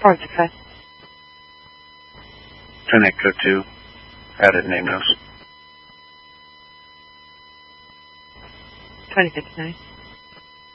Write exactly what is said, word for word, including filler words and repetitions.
Four success. Connect code two. Added name notes. twenty-six nine.